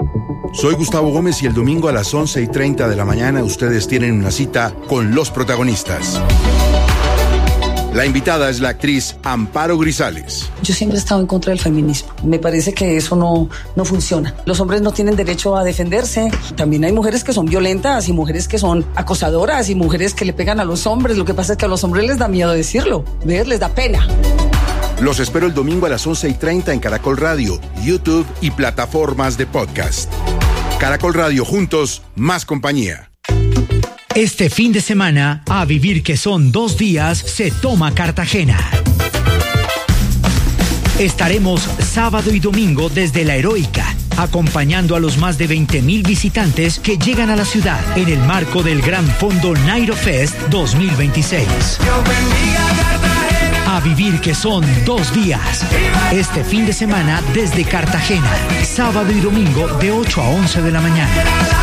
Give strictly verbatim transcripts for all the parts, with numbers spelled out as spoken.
Soy Gustavo Gómez y el domingo a las once y treinta de la mañana ustedes tienen una cita con los protagonistas. La invitada es la actriz Amparo Grisales. Yo siempre he estado en contra del feminismo. Me parece que eso no, no funciona. Los hombres no tienen derecho a defenderse. También hay mujeres que son violentas y mujeres que son acosadoras y mujeres que le pegan a los hombres. Lo que pasa es que a los hombres les da miedo decirlo. ¿Ves? Les da pena. Los espero el domingo a las once y treinta en Caracol Radio, YouTube y plataformas de podcast. Caracol Radio, juntos, más compañía. Este fin de semana, a vivir que son dos días, se toma Cartagena. Estaremos sábado y domingo desde La Heroica, acompañando a los más de veinte mil visitantes que llegan a la ciudad en el marco del Gran Fondo Nairo Fest dos mil veintiséis. A vivir que son dos días. Este fin de semana desde Cartagena, sábado y domingo de ocho a once de la mañana.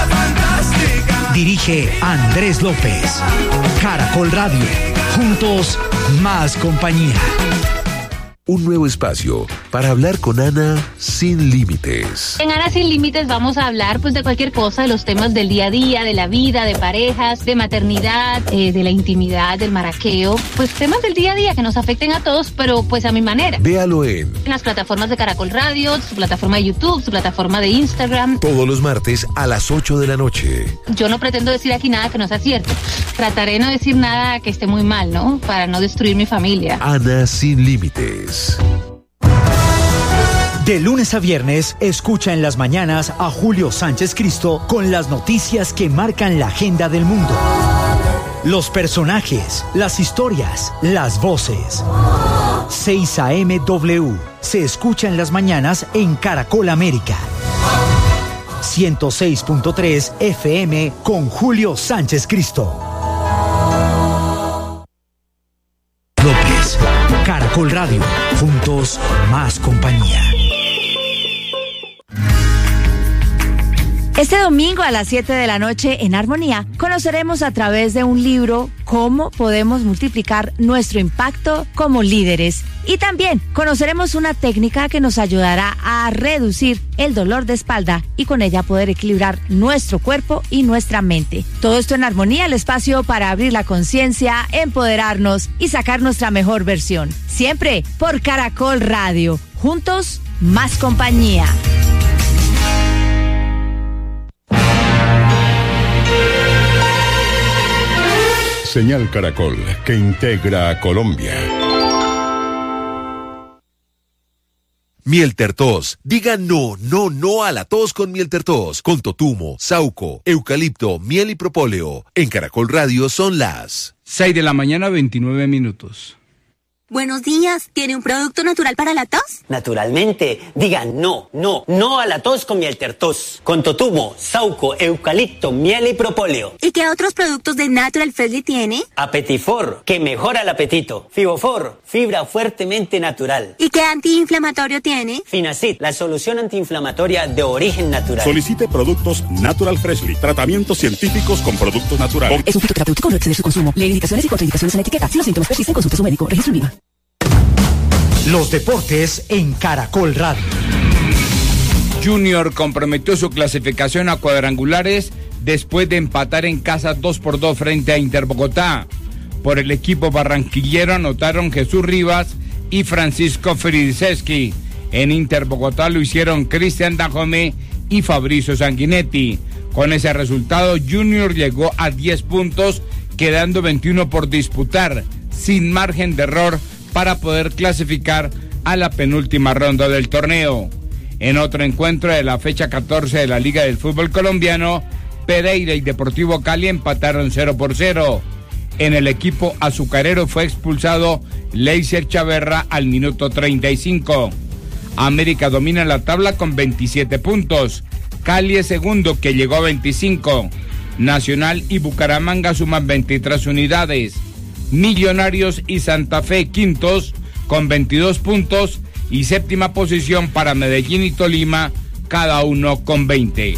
Dirige Andrés López. Caracol Radio. Juntos, más compañía. Un nuevo espacio para hablar con Ana sin límites. En Ana sin límites vamos a hablar pues de cualquier cosa, de los temas del día a día, de la vida, de parejas, de maternidad, eh, de la intimidad, del maraqueo, pues temas del día a día que nos afecten a todos, pero pues a mi manera. Véalo en, en las plataformas de Caracol Radio, su plataforma de YouTube, su plataforma de Instagram. Todos los martes a las ocho de la noche. Yo no pretendo decir aquí nada que no sea cierto. Trataré de no decir nada que esté muy mal, ¿no? Para no destruir mi familia. Ana sin límites. De lunes a viernes, escucha en las mañanas a Julio Sánchez Cristo con las noticias que marcan la agenda del mundo. Los personajes, las historias, las voces. seis A M W se escucha en las mañanas en Caracol América. ciento seis punto tres F M con Julio Sánchez Cristo. López, Caracol Radio, juntos más compañía. Este domingo a las siete de la noche en Armonía conoceremos a través de un libro cómo podemos multiplicar nuestro impacto como líderes. Y también conoceremos una técnica que nos ayudará a reducir el dolor de espalda y con ella poder equilibrar nuestro cuerpo y nuestra mente. Todo esto en Armonía, el espacio para abrir la conciencia, empoderarnos y sacar nuestra mejor versión. Siempre por Caracol Radio. Juntos, más compañía. Señal Caracol, que integra a Colombia. Miel Tertos. Diga no, no, no a la tos con Miel Tertos. Con totumo, sauco, eucalipto, miel y propóleo. En Caracol Radio son las seis de la mañana, veintinueve minutos. Buenos días, ¿tiene un producto natural para la tos? Naturalmente, diga no, no, no a la tos con Miel Tertos. Con totumo, sauco, eucalipto, miel y propóleo. ¿Y qué otros productos de Natural Freshly tiene? Apetifor, que mejora el apetito. Fibofor, fibra fuertemente natural. ¿Y qué antiinflamatorio tiene? Finacid, la solución antiinflamatoria de origen natural. Solicite productos Natural Freshly, tratamientos científicos con productos naturales. Es un fitoterapéutico, no exceder su consumo. Lee indicaciones y contraindicaciones en la etiqueta. Si los síntomas persisten, consulte a su médico. Registro en IVA. Los deportes en Caracol Radio. Junior comprometió su clasificación a cuadrangulares después de empatar en casa dos por dos frente a Inter Bogotá. Por el equipo barranquillero anotaron Jesús Rivas y Francisco Fridiseski. En Inter Bogotá lo hicieron Cristian Dajome y Fabricio Sanguinetti. Con ese resultado, Junior llegó a diez puntos, quedando veintiuno por disputar, sin margen de error para poder clasificar a la penúltima ronda del torneo. En otro encuentro de la fecha catorce de la Liga del Fútbol Colombiano, Pereira y Deportivo Cali empataron cero por cero. En el equipo azucarero fue expulsado Leiser Chaverra al minuto treinta y cinco. América domina la tabla con veintisiete puntos. Cali es segundo, que llegó a veinticinco. Nacional y Bucaramanga suman veintitrés unidades. Millonarios y Santa Fe quintos con veintidós puntos y séptima posición para Medellín y Tolima, cada uno con veinte.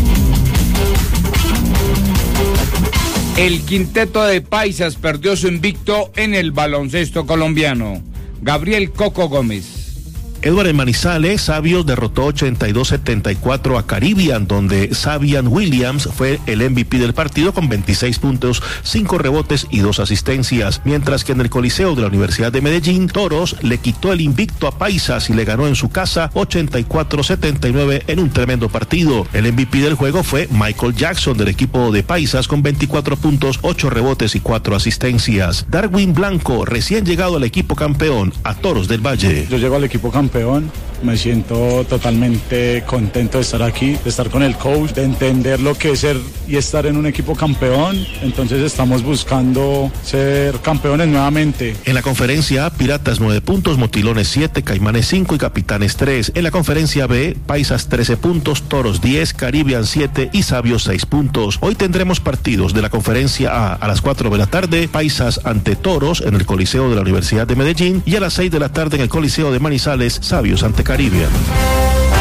El quinteto de Paisas perdió su invicto en el baloncesto colombiano. Gabriel Coco Gómez. Edward en Manizales, Sabios derrotó ochenta y dos setenta y cuatro a Caribbean, donde Savian Williams fue el M V P del partido con veintiséis puntos, cinco rebotes y dos asistencias, mientras que en el Coliseo de la Universidad de Medellín, Toros le quitó el invicto a Paisas y le ganó en su casa ochenta y cuatro setenta y nueve en un tremendo partido. El M V P del juego fue Michael Jackson del equipo de Paisas con veinticuatro puntos, ocho rebotes y cuatro asistencias. Darwin Blanco, recién llegado al equipo campeón, a Toros del Valle. Yo llego al equipo campeón, me siento totalmente contento de estar aquí, de estar con el coach, de entender lo que es ser y estar en un equipo campeón. Entonces estamos buscando ser campeones nuevamente. En la conferencia A, Piratas nueve puntos, Motilones siete, Caimanes cinco y Capitanes tres. En la conferencia B, Paisas trece puntos, Toros diez, Caribbean siete y Sabios seis puntos. Hoy tendremos partidos de la conferencia A a las cuatro de la tarde, Paisas ante Toros en el Coliseo de la Universidad de Medellín, y a las seis de la tarde en el Coliseo de Manizales, Sabios ante Caribbean.